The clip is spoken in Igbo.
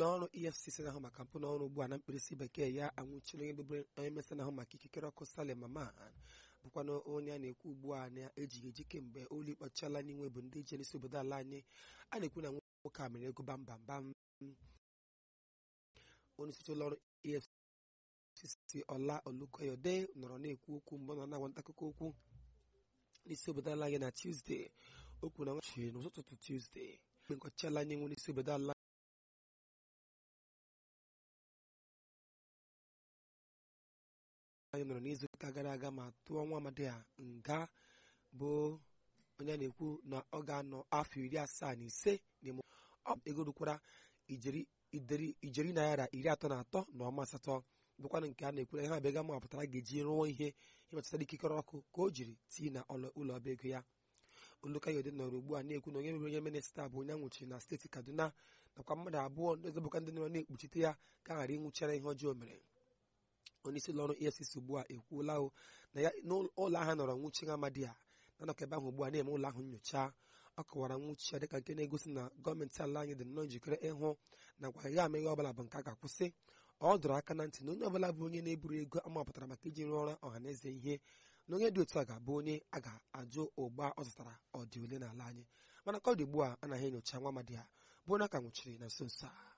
ụlọ ọrụ EFCC na-ahụ maka mpụ n'ọrụ ugbu a na mkpirisi bekee ya anwụchiri onye bụbụrụ onye mmesa na-ahụ maka ikikere ọkụ Salim Mamman bụkwana onye a na-ekwu ugbu a na-ejighị eji kemgbe ụlọ ikpe ọchịala n'inwe bụ ndị ije n'isi obodo ala anyị a na-ekwu na nwoke a mere ego bambambam. Onye isi ụlọ ọrụ EFCC Ola Olukoyede nọrọ na-ekwu okwu mgbe ọ nọ na-agwa nta akụkọ okwu n'isi obodo ala anyị na Tuesday. O kwuru na nwachiri n'ụtụtụ Tuesday mgbe nke ọchịala anyị nwe n'isi obodo ala anyị nọrọ n'izu ụka gara aga ma tụọ nwa amadi a nga bụ onye na-ekwu na ọ ga-anọ afọ 75 n'ime ego rukwara ijeri naira 33 na ọma asatọ bụkwana nke a na-ekwu na ihe abịaga ma pụtara ga-eji rụọ ihe metụtara ikikere ọkụ ka o jiri tii na ụlọ ọba ego ya. Olukayode nọrọ ugbu a na-ekwu na onye mere onye minista bụ onye nwụchiri na steeti Kaduna nakwa mmadụ abụọ ndị ọzọ bụkwa ndị nọrọ na-ekpuchite ya ka ghara ịnwụchara ihe ọjọọ mere. Onye isi ụlọ ọrụ EFCC ugbu a ekwuola na ya n'ụlọ ahụ nọrọ nwụchi amadi a na-anọkọ ebe ahụ ugbu a na-eme ụlọ ahụ nyocha. Ọ kọwara nwụchi ya dịka nke na-egosi na gọọmenti ala anyị dị nnọọ njikere ịhụ nakwa ya amaghị ọbụla bụ nke a ga-akwụsị. Ọ dọrọ aka na ntị na onye ọbụla bụ onye na-eburu ego amapụtara maka iji rụọ ọrụ ọha na eze ihe na onye dị otu a ga-abụ onye a ga-ajụ ụgba ọ zụtara ọ dị ole n'ala anyị mana ka ọ dị ugbu a anaghị enyocha nwa amadi a bụ onye aka nwụchiri na nso nso a.